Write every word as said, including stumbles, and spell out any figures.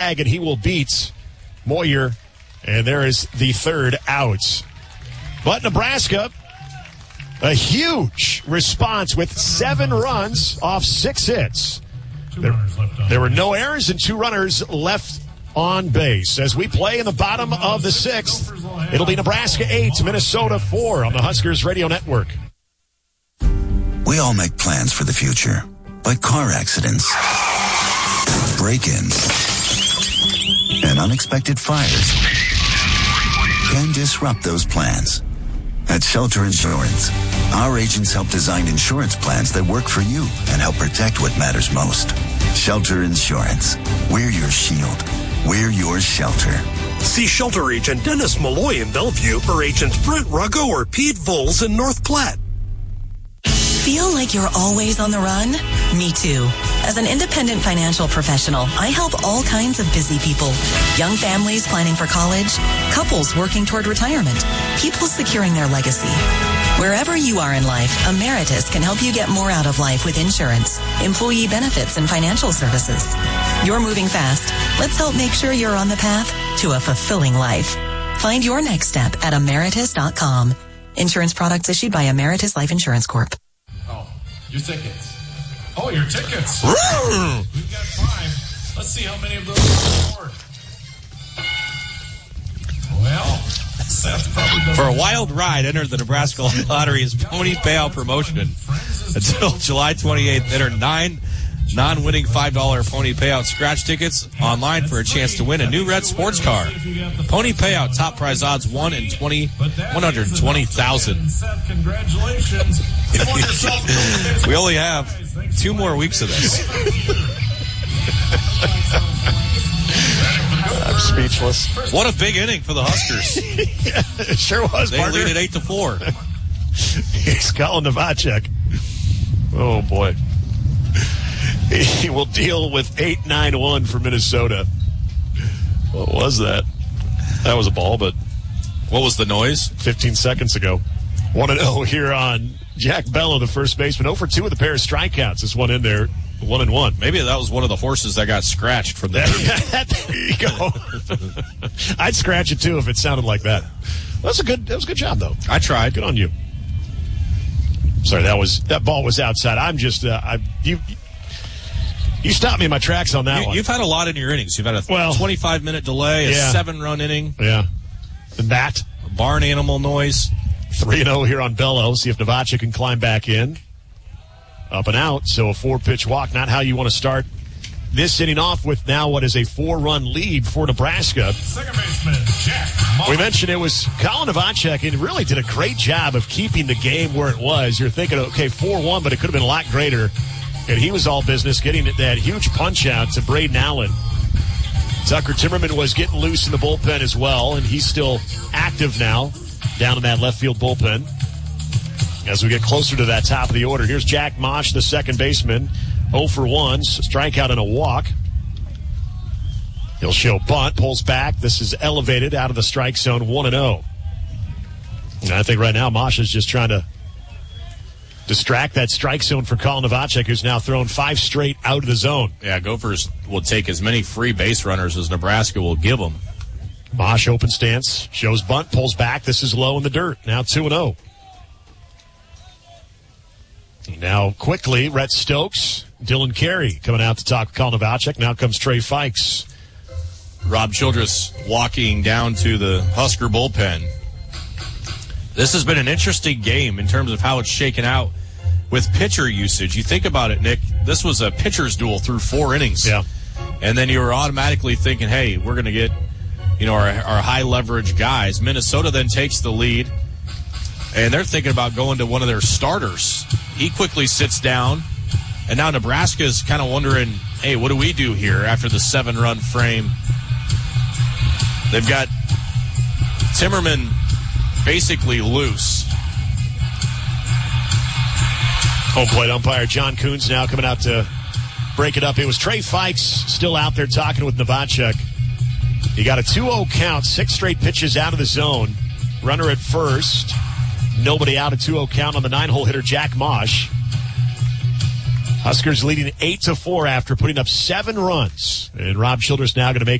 bag, and he will beat Moyer. And there is the third out. But Nebraska, a huge response with seven runs off six hits. There, there were no errors and two runners left on base. As we play in the bottom of the sixth, it'll be Nebraska eight, Minnesota four on the Huskers Radio Network. We all make plans for the future, but car accidents, break-ins, and unexpected fires can disrupt those plans. At Shelter Insurance, our agents help design insurance plans that work for you and help protect what matters most. Shelter Insurance. We're your shield. We're your shelter. See Shelter Agent Dennis Malloy in Bellevue or Agents Brent Ruggo or Pete Voles in North Platte. Feel like you're always on the run? Me too. As an independent financial professional, I help all kinds of busy people. Young families planning for college, couples working toward retirement, people securing their legacy. Wherever you are in life, Emeritus can help you get more out of life with insurance, employee benefits, and financial services. You're moving fast. Let's help make sure you're on the path to a fulfilling life. Find your next step at emeritus dot com. Insurance products issued by Emeritus Life Insurance Corp. Your tickets. Oh, your tickets. We've got five. Let's see how many of those are Well, Seth probably doesn't. For a wild ride, enter the Nebraska Lottery's pony payout promotion. Until July twenty-eighth, enter nine non-winning five dollars pony payout scratch tickets online for a chance to win a new red sports car. Pony payout, top prize odds one in twenty, one hundred twenty thousand. Congratulations. We only have two more weeks of this. I'm speechless. What a big inning for the Huskers. Yeah, it sure was. They partner. lead at eight to four. He's Colin Novacek. Oh boy. He will deal with eight nine one for Minnesota. What was that? That was a ball, but what was the noise? fifteen seconds ago. one and oh here on Jack Bello, the first baseman. oh for two with a pair of strikeouts. This one in there, one and one. Maybe that was one of the horses that got scratched from the There you go. I'd scratch it, too, if it sounded like that. That was a good, that was a good job, though. I tried. Good on you. Sorry, that was that ball was outside. I'm just, uh, I you you stopped me in my tracks on that you, one. You've had a lot in your innings. You've had a well, twenty-five minute delay, a yeah. seven-run inning. Yeah. And that. A barn animal noise. three and oh here on Bello. See if Novacek can climb back in. Up and out. So a four-pitch walk. Not how you want to start this inning off with now what is a four-run lead for Nebraska. Second baseman, Jack. We mentioned it was Colin Novacek, and really did a great job of keeping the game where it was. You're thinking, okay, four one, but it could have been a lot greater. And he was all business, getting that huge punch-out to Braden Allen. Tucker Timmerman was getting loose in the bullpen as well, and he's still active now down in that left field bullpen. As we get closer to that top of the order, here's Jack Mosh, the second baseman. oh for one, strikeout and a walk. He'll show bunt, pulls back. This is elevated out of the strike zone, one and oh. And I think right now Mosh is just trying to distract that strike zone for Colin Novacek, who's now thrown five straight out of the zone. Yeah, Gophers will take as many free base runners as Nebraska will give them. Mosh open stance, shows bunt, pulls back. This is low in the dirt. Now two and oh. Now quickly, Rhett Stokes, Dylan Carey coming out to talk with Colin Novacek. Now comes Trey Fikes. Rob Childress walking down to the Husker bullpen. This has been an interesting game in terms of how it's shaken out with pitcher usage. You think about it, Nick, this was a pitcher's duel through four innings. Yeah. And then you were automatically thinking, hey, we're going to get, you know, our, our high leverage guys. Minnesota then takes the lead, and they're thinking about going to one of their starters. He quickly sits down, and now Nebraska's kind of wondering, hey, what do we do here after the seven-run frame? They've got Timmerman basically loose. Home plate umpire John Coons now coming out to break it up. It was Trey Fikes still out there talking with Novacek. He got a two oh count, six straight pitches out of the zone. Runner at first. Nobody out, a two oh count on the nine-hole hitter Jack Mosh. Huskers leading eight to four after putting up seven runs. And Rob Childress now going to make